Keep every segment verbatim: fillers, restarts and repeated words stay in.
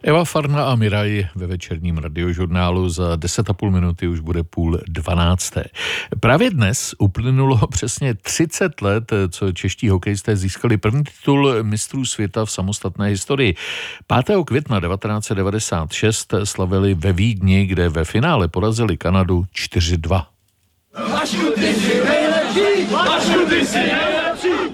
Eva Farna a Miraj ve večerním radiožurnálu. Za deset a půl minuty už bude půl dvanácté. Právě dnes uplynulo přesně třicet let, co čeští hokejisté získali první titul mistrů světa v samostatné historii. pátého května devatenáct set devadesát šest slavili ve Vídni, kde ve finále porazili Kanadu čtyři dva. Vašku, ty jsi nejlepší! Vašku, ty jsi nejlepší!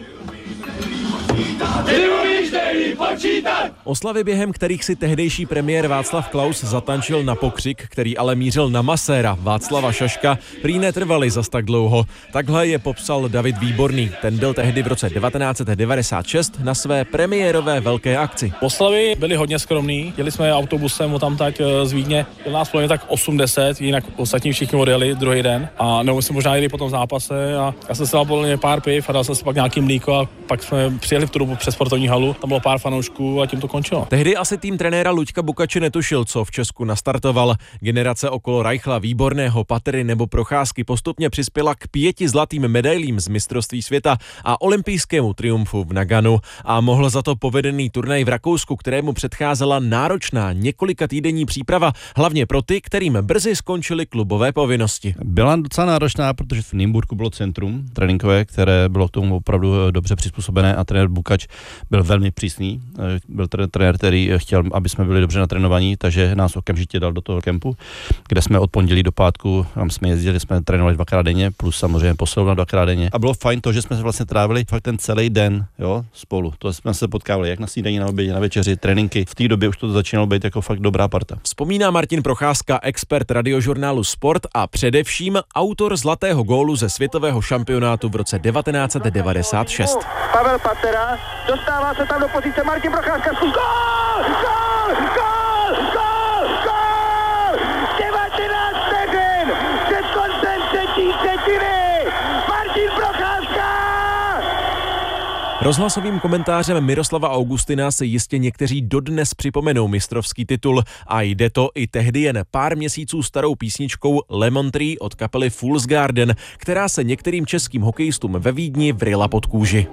Ty umíš nejlíp počítat! Oslavy, během kterých si tehdejší premiér Václav Klaus zatančil na pokřik, který ale mířil na maséra Václava Šaška, prý netrvaly zas tak dlouho. Takhle je popsal David Výborný. Ten byl tehdy v roce devatenáct set devadesát šest na své premiérové velké akci. Oslavy byly hodně skromný. Jeli jsme autobusem o tam tak z Vídně. Byl nás plně tak osmdesát, jinak ostatní všichni odjeli druhý den. A nebo jsme možná jeli po tom zápase a já jsem si dal podle pár piv a dal jsem si pak nějaký mlíko a pak jsme přijeli v tu dobu přes sportovní halu. Tam bylo pár fanoušků a tím to končilo. Tehdy asi tým trenéra Luďka Bukače netušil, co v Česku nastartoval. Generace okolo Reichla, Výborného, Patery nebo Procházky postupně přispěla k pěti zlatým medailím z mistrovství světa a olympijskému triumfu v Naganu. A mohl za to povedený turnaj v Rakousku, kterému předcházela náročná několika týdenní příprava, hlavně pro ty, kterým brzy skončily klubové povinnosti. Byla docela náročná, protože v Nymburku bylo centrum tréninkové, které bylo k tomu opravdu dobře přizpůsobené a trenér Bukač byl velmi přísný. Byl trenér, který chtěl, aby jsme byli dobře natrénovaní, takže nás okamžitě dal do toho kempu, kde jsme od pondělí do pátku, tam jsme jezdili, jsme trénovali dvakrát denně, plus samozřejmě posilovna dvakrát denně. A bylo fajn to, že jsme vlastně trávili fakt ten celý den, jo, spolu. To jsme se potkávali jak na snídani, na obědě, na večeři, tréninky. V té době už to začínalo být jako fakt dobrá parta. Vzpomíná Martin Procházka, expert radiožurnálu Sport a především autor zlatého gólu ze světového šampionátu v roce devatenáct set devadesát šest. Pavel Patera, dostává se tam do pozice Martin Procházka. Gól! Gól! Gól! Gól! Gól! devatenáct vteřin před koncem třetí třetiny. Martin Procházka! Rozhlasovým komentářem Miroslava Augustina se jistě někteří dodnes připomenou mistrovský titul a jde to i tehdy jen pár měsíců starou písničkou Lemon Tree od kapely Fool's Garden, která se některým českým hokejistům ve Vídni vryla pod kůži.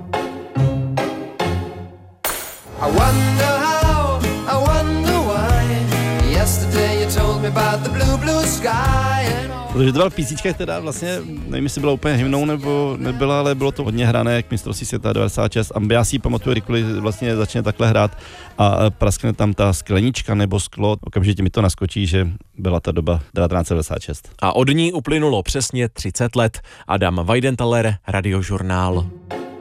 I wonder how, I wonder why. Yesterday you told me about the blue, blue sky. Protože to byla písnička, která vlastně, nevím, jestli byla úplně hymnou nebo nebyla, ale bylo to hodně hrané k mistrovství světa devadesát šest. A já si ji pamatuju, kdykoliv vlastně začne takhle hrát a praskne tam ta sklenička nebo sklo, okamžitě mi to naskočí, že byla ta doba devatenáct set devadesát šest. A od ní uplynulo přesně třicet let. Adam Weidenthaler, Radiožurnál.